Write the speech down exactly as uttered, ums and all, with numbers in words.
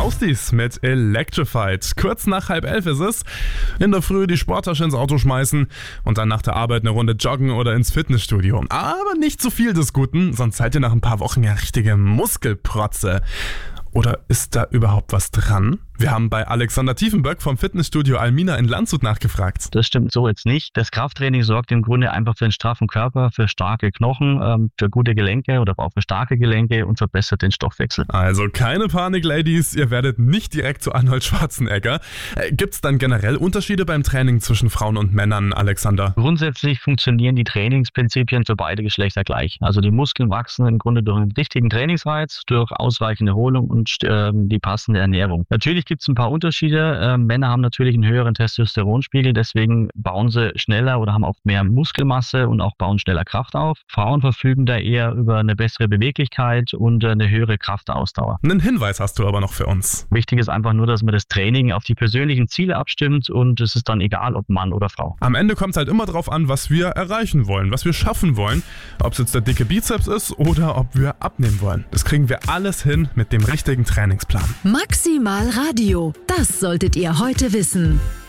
Hausdies mit Electrified. Kurz nach halb elf ist es. In der Früh die Sporttasche ins Auto schmeißen und dann nach der Arbeit eine Runde joggen oder ins Fitnessstudio. Aber nicht zu viel des Guten, sonst seid ihr nach ein paar Wochen ja richtige Muskelprotze. Oder ist da überhaupt was dran? Wir haben bei Alexander Tiefenböck vom Fitnessstudio Almina in Landshut nachgefragt. Das stimmt so jetzt nicht. Das Krafttraining sorgt im Grunde einfach für einen straffen Körper, für starke Knochen, ähm, für gute Gelenke oder auch für starke Gelenke und verbessert den Stoffwechsel. Also keine Panik, Ladies, ihr werdet nicht direkt zu Arnold Schwarzenegger. Äh, Gibt es dann generell Unterschiede beim Training zwischen Frauen und Männern, Alexander? Grundsätzlich funktionieren die Trainingsprinzipien für beide Geschlechter gleich. Also die Muskeln wachsen im Grunde durch einen richtigen Trainingsreiz, durch ausreichende Erholung und äh, die passende Ernährung. Natürlich gibt es ein paar Unterschiede. Äh, Männer haben natürlich einen höheren Testosteronspiegel, deswegen bauen sie schneller oder haben auch mehr Muskelmasse und auch bauen schneller Kraft auf. Frauen verfügen da eher über eine bessere Beweglichkeit und äh, eine höhere Kraftausdauer. Einen Hinweis hast du aber noch für uns. Wichtig ist einfach nur, dass man das Training auf die persönlichen Ziele abstimmt und es ist dann egal, ob Mann oder Frau. Am Ende kommt es halt immer darauf an, was wir erreichen wollen, was wir schaffen wollen. Ob es jetzt der dicke Bizeps ist oder ob wir abnehmen wollen. Das kriegen wir alles hin mit dem richtigen Trainingsplan. Maximal Radio, das solltet ihr heute wissen.